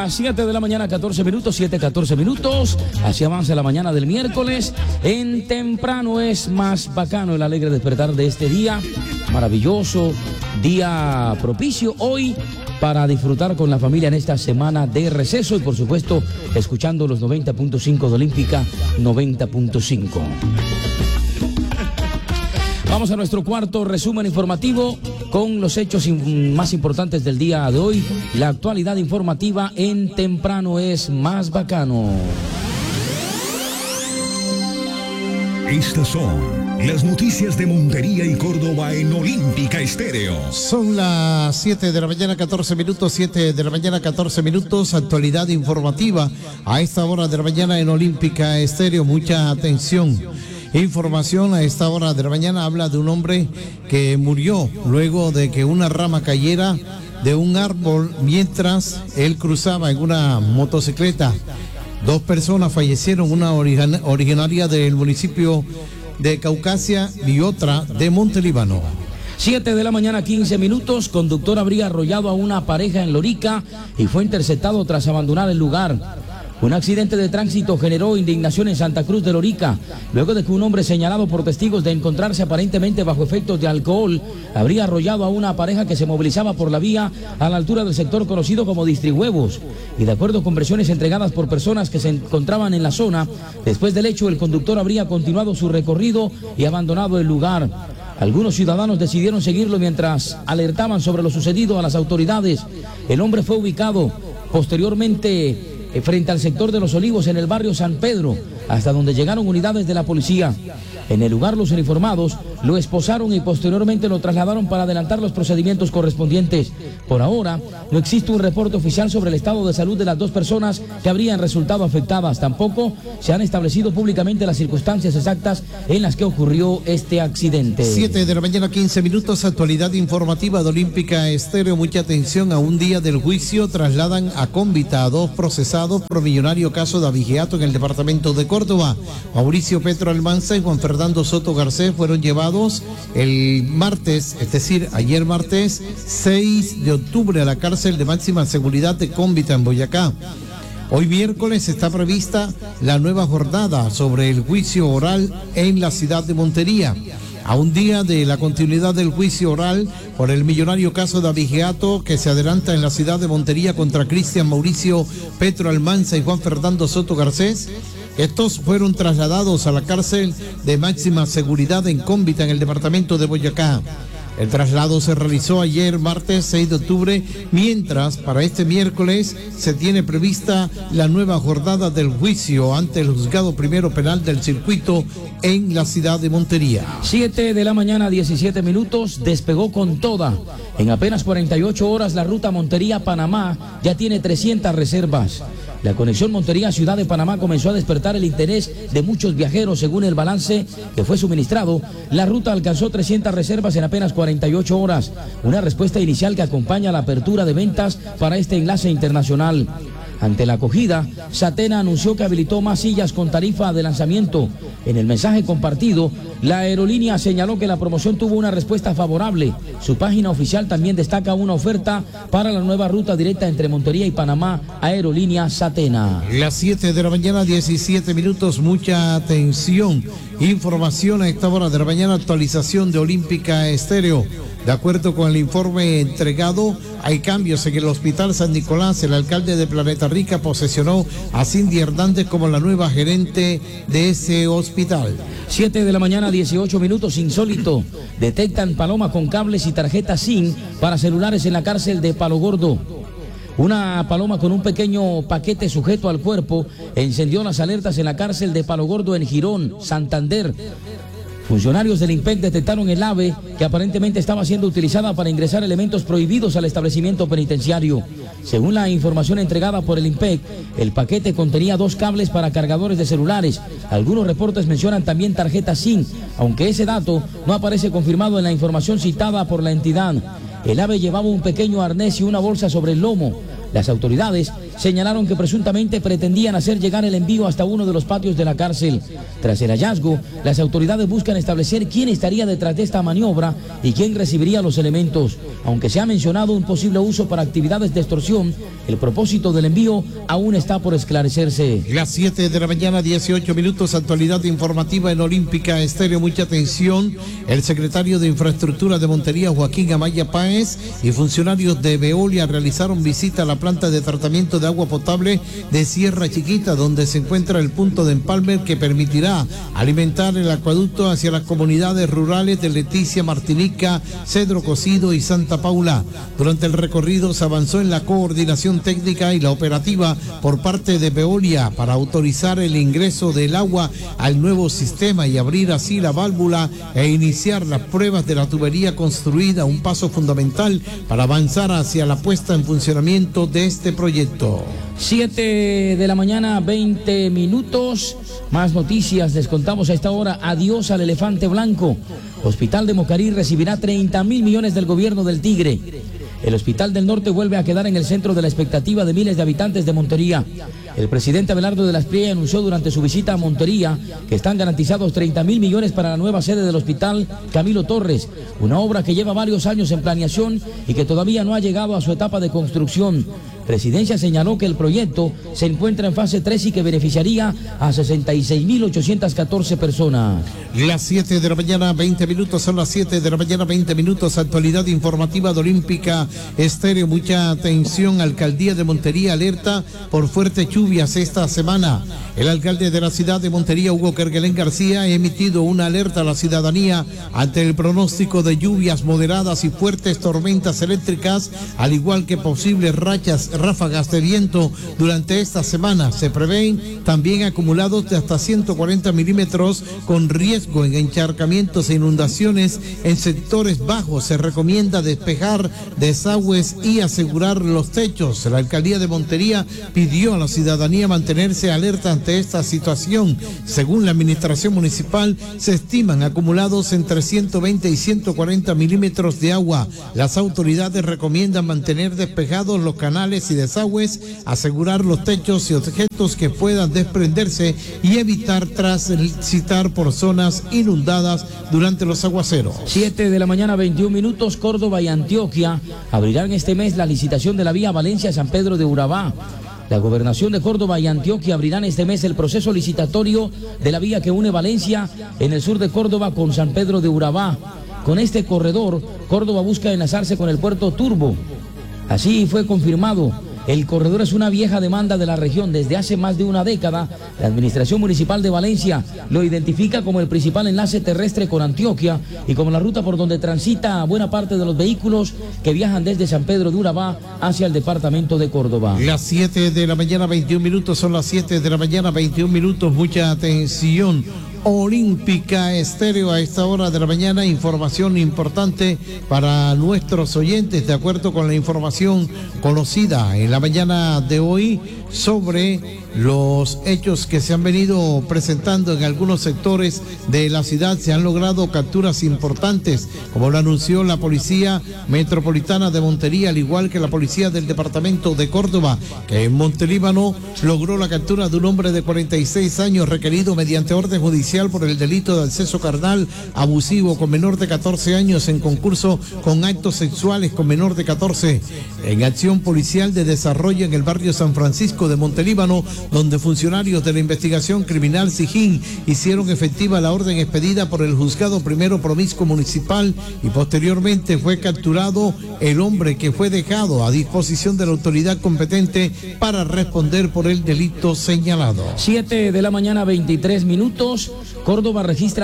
las 7 de la mañana, 14 minutos, 7:14 minutos. Así avanza la mañana del miércoles. En temprano es más bacano el alegre despertar de este día. Maravilloso, día propicio hoy para disfrutar con la familia en esta semana de receso y por supuesto escuchando los 90.5 de Olímpica 90.5. Vamos a nuestro cuarto resumen informativo con los hechos más importantes del día de hoy. La actualidad informativa en temprano es más bacano. Estas son las noticias de Montería y Córdoba en Olímpica Estéreo. Son las 7 de la mañana, 14 minutos, 7 de la mañana, 14 minutos, actualidad informativa a esta hora de la mañana en Olímpica Estéreo. Mucha atención. Información a esta hora de la mañana habla de un hombre que murió luego de que una rama cayera de un árbol mientras él cruzaba en una motocicleta. 2 personas fallecieron, una originaria del municipio de Caucasia y otra de Montelíbano. 7 de la mañana, 15 minutos. Conductor habría arrollado a una pareja en Lorica y fue interceptado tras abandonar el lugar. Un accidente de tránsito generó indignación en Santa Cruz de Lorica, luego de que un hombre señalado por testigos de encontrarse aparentemente bajo efectos de alcohol, habría arrollado a una pareja que se movilizaba por la vía a la altura del sector conocido como Distrihuevos. Y de acuerdo con versiones entregadas por personas que se encontraban en la zona, después del hecho el conductor habría continuado su recorrido y abandonado el lugar. Algunos ciudadanos decidieron seguirlo mientras alertaban sobre lo sucedido a las autoridades. El hombre fue ubicado posteriormente frente al sector de Los Olivos en el barrio San Pedro, hasta donde llegaron unidades de la policía. En el lugar los uniformados lo esposaron y posteriormente lo trasladaron para adelantar los procedimientos correspondientes. Por ahora no existe un reporte oficial sobre el estado de salud de las 2 personas que habrían resultado afectadas. Tampoco se han establecido públicamente las circunstancias exactas en las que ocurrió este accidente. 7 de la mañana, 15 minutos, actualidad informativa de Olímpica Estéreo. Mucha atención. A un día del juicio trasladan a Cómbita a 2 procesados por millonario caso de abigeato en el departamento de Córdoba. Mauricio Petro Almanza y Juan Fernando Soto Garcés fueron llevados el martes, es decir, ayer martes 6 de octubre a la cárcel de máxima seguridad de Cómbita en Boyacá. Hoy miércoles está prevista la nueva jornada sobre el juicio oral en la ciudad de Montería. A un día de la continuidad del juicio oral por el millonario caso de abigeato que se adelanta en la ciudad de Montería contra Cristian Mauricio Petro Almanza y Juan Fernando Soto Garcés, estos fueron trasladados a la cárcel de máxima seguridad en Cómbita, en el departamento de Boyacá. El traslado se realizó ayer, martes 6 de octubre, mientras para este miércoles se tiene prevista la nueva jornada del juicio ante el Juzgado Primero Penal del Circuito en la ciudad de Montería. 7 de la mañana, 17 minutos, despegó con toda. En apenas 48 horas la ruta Montería-Panamá ya tiene 300 reservas. La conexión Montería-Ciudad de Panamá comenzó a despertar el interés de muchos viajeros. Según el balance que fue suministrado, la ruta alcanzó 300 reservas en apenas 48 horas, una respuesta inicial que acompaña la apertura de ventas para este enlace internacional. Ante la acogida, Satena anunció que habilitó más sillas con tarifa de lanzamiento. En el mensaje compartido, la aerolínea señaló que la promoción tuvo una respuesta favorable. Su página oficial también destaca una oferta para la nueva ruta directa entre Montería y Panamá, Aerolínea Satena. Las 7 de la mañana, 17 minutos, mucha atención. Información a esta hora de la mañana, actualización de Olímpica Estéreo. De acuerdo con el informe entregado, hay cambios en el Hospital San Nicolás. El alcalde de Planeta Rica posesionó a Cindy Hernández como la nueva gerente de ese hospital. 7 de la mañana, 18 minutos, insólito. Detectan paloma con cables y tarjetas SIM para celulares en la cárcel de Palo Gordo. Una paloma con un pequeño paquete sujeto al cuerpo encendió las alertas en la cárcel de Palo Gordo en Girón, Santander. Funcionarios del IMPEC detectaron el ave que aparentemente estaba siendo utilizada para ingresar elementos prohibidos al establecimiento penitenciario. Según la información entregada por el IMPEC, el paquete contenía 2 cables para cargadores de celulares. Algunos reportes mencionan también tarjetas SIM, aunque ese dato no aparece confirmado en la información citada por la entidad. El ave llevaba un pequeño arnés y una bolsa sobre el lomo. Las autoridades señalaron que presuntamente pretendían hacer llegar el envío hasta uno de los patios de la cárcel. Tras el hallazgo, las autoridades buscan establecer quién estaría detrás de esta maniobra y quién recibiría los elementos. Aunque se ha mencionado un posible uso para actividades de extorsión, el propósito del envío aún está por esclarecerse. Las 7 de la mañana, 18 minutos, actualidad informativa en Olímpica Estéreo. Mucha atención. El secretario de Infraestructura de Montería, Joaquín Amaya Páez, y funcionarios de Veolia realizaron visita a la planta de tratamiento de agua potable de Sierra Chiquita, donde se encuentra el punto de empalme que permitirá alimentar el acueducto hacia las comunidades rurales de Leticia, Martinica, Cedro Cocido y Santa Paula. Durante el recorrido se avanzó en la coordinación técnica y la operativa por parte de Veolia para autorizar el ingreso del agua al nuevo sistema y abrir así la válvula e iniciar las pruebas de la tubería construida, un paso fundamental para avanzar hacia la puesta en funcionamiento de este proyecto. 7 de la mañana, 20 minutos. Más noticias, les contamos a esta hora. Adiós al elefante blanco. Hospital de Mocarí recibirá 30.000 millones del gobierno del Tigre. El Hospital del Norte vuelve a quedar en el centro de la expectativa de miles de habitantes de Montería. El presidente Abelardo de las Priey anunció durante su visita a Montería que están garantizados 30.000 millones para la nueva sede del Hospital Camilo Torres, una obra que lleva varios años en planeación y que todavía no ha llegado a su etapa de construcción. Presidencia señaló que el proyecto se encuentra en fase 3 y que beneficiaría a 66.814 personas. Las 7 de la mañana, 20 minutos, son las 7 de la mañana, 20 minutos, actualidad informativa de Olímpica Estéreo. Mucha atención, Alcaldía de Montería alerta por fuertes lluvias esta semana. El alcalde de la ciudad de Montería, Hugo Kerguelén García, ha emitido una alerta a la ciudadanía ante el pronóstico de lluvias moderadas y fuertes tormentas eléctricas, al igual que posibles ráfagas de viento durante esta semana. Se prevén también acumulados de hasta 140 milímetros con riesgo en encharcamientos e inundaciones en sectores bajos. Se recomienda despejar desagües y asegurar los techos. La alcaldía de Montería pidió a la ciudadanía mantenerse alerta ante esta situación. Según la administración municipal, se estiman acumulados entre 120 y 140 milímetros de agua. Las autoridades recomiendan mantener despejados los canales y desagües, asegurar los techos y objetos que puedan desprenderse y evitar transitar por zonas inundadas durante los aguaceros. 7 de la mañana, 21 minutos, Córdoba y Antioquia abrirán este mes la licitación de la vía Valencia-San Pedro de Urabá. La gobernación de Córdoba y Antioquia abrirán este mes el proceso licitatorio de la vía que une Valencia en el sur de Córdoba con San Pedro de Urabá. Con este corredor, Córdoba busca enlazarse con el puerto Turbo. Así fue confirmado. El corredor es una vieja demanda de la región. Desde hace más de una década, la Administración Municipal de Valencia lo identifica como el principal enlace terrestre con Antioquia y como la ruta por donde transita buena parte de los vehículos que viajan desde San Pedro de Urabá hacia el departamento de Córdoba. Las 7 de la mañana, 21 minutos, son las 7 de la mañana, 21 minutos. Mucha atención. Olímpica Estéreo a esta hora de la mañana, información importante para nuestros oyentes, de acuerdo con la información conocida en la mañana de hoy sobre los hechos que se han venido presentando en algunos sectores de la ciudad. Se han logrado capturas importantes, como lo anunció la Policía Metropolitana de Montería, al igual que la Policía del Departamento de Córdoba, que en Montelíbano logró la captura de un hombre de 46 años requerido mediante orden judicial por el delito de acceso carnal abusivo con menor de 14 años en concurso con actos sexuales con menor de 14. En acción policial de desarrollo en el barrio San Francisco de Montelíbano, donde funcionarios de la investigación criminal SIJIN hicieron efectiva la orden expedida por el juzgado primero promiscuo municipal, y posteriormente fue capturado el hombre, que fue dejado a disposición de la autoridad competente para responder por el delito señalado. 7 de la mañana, 23 minutos. Córdoba registra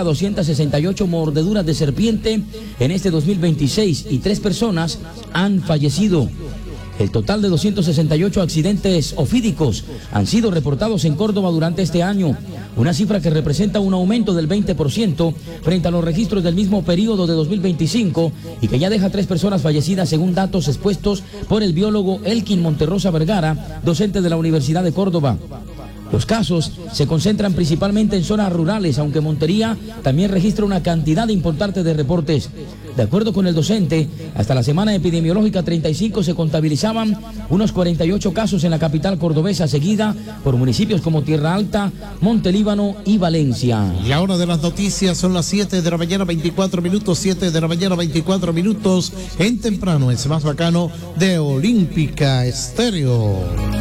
268 mordeduras de serpiente en este 2026 y 3 personas han fallecido. El total de 268 accidentes ofídicos han sido reportados en Córdoba durante este año, una cifra que representa un aumento del 20% frente a los registros del mismo periodo de 2025 y que ya deja 3 personas fallecidas según datos expuestos por el biólogo Elkin Monterrosa Vergara, docente de la Universidad de Córdoba. Los casos se concentran principalmente en zonas rurales, aunque Montería también registra una cantidad importante de reportes. De acuerdo con el docente, hasta la semana epidemiológica 35 se contabilizaban unos 48 casos en la capital cordobesa, seguida por municipios como Tierra Alta, Montelíbano y Valencia. La hora de las noticias son las 7 de la mañana 24 minutos, 7 de la mañana 24 minutos. En Temprano es más bacano de Olímpica Estéreo.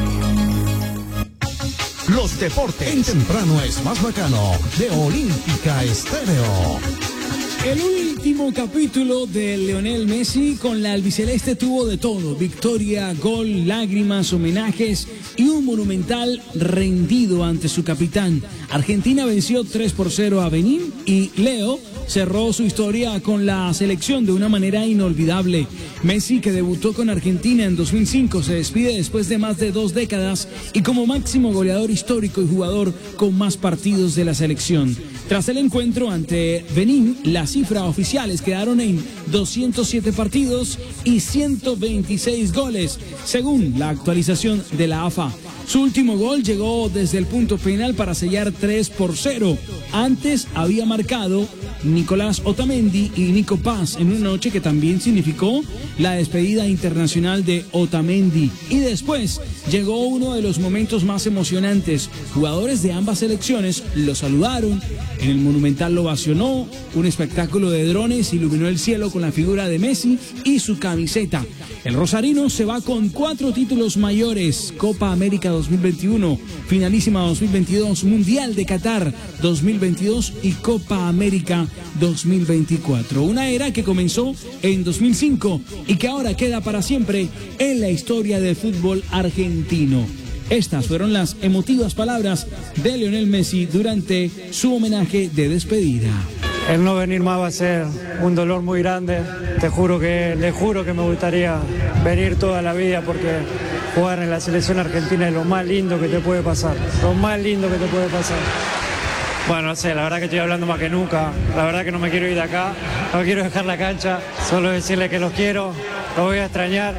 Los deportes en Temprano es más bacano de Olímpica Estéreo. El último capítulo de Lionel Messi con la albiceleste tuvo de todo: victoria, gol, lágrimas, homenajes y un monumental rendido ante su capitán. Argentina venció 3-0 a Benín y Leo cerró su historia con la selección de una manera inolvidable. Messi, que debutó con Argentina en 2005, se despide después de más de 2 décadas y como máximo goleador histórico y jugador con más partidos de la selección. Tras el encuentro ante Benín, las cifras oficiales quedaron en 207 partidos y 126 goles, según la actualización de la AFA. Su último gol llegó desde el punto penal para sellar 3-0. Antes había marcado Nicolás Otamendi y Nico Paz en una noche que también significó la despedida internacional de Otamendi. Y después llegó uno de los momentos más emocionantes. Jugadores de ambas selecciones lo saludaron, en el Monumental lo ovacionó, un espectáculo de drones iluminó el cielo con la figura de Messi y su camiseta. El rosarino se va con 4 títulos mayores: Copa América 2021, Finalísima 2022, Mundial de Qatar 2022 y Copa América 2024. Una era que comenzó en 2005 y que ahora queda para siempre en la historia del fútbol argentino. Estas fueron las emotivas palabras de Lionel Messi durante su homenaje de despedida. El no venir más va a ser un dolor muy grande. Le juro que me gustaría venir toda la vida, porque jugar en la selección argentina es lo más lindo que te puede pasar. Lo más lindo que te puede pasar. Bueno, no sé, la verdad que estoy hablando más que nunca. La verdad que no me quiero ir de acá. No quiero dejar la cancha. Solo decirle que los quiero, los voy a extrañar.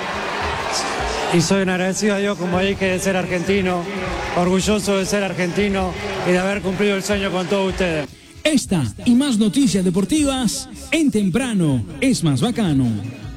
Y soy un agradecido a Dios, como dije, de ser argentino, orgulloso de ser argentino y de haber cumplido el sueño con todos ustedes. Esta y más noticias deportivas en Temprano es más bacano.